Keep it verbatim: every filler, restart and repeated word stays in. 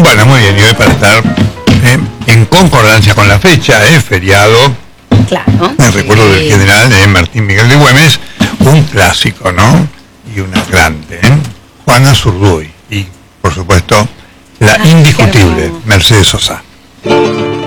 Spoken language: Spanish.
Bueno, muy bien, y hoy para estar eh, en concordancia con la fecha, eh, feriado, claro, en recuerdo sí. del general eh, Martín Miguel de Güemes, un clásico, ¿no? Y una grande, ¿eh? Juana Zurduy, y por supuesto, la Ay, indiscutible hermoso. Mercedes Sosa.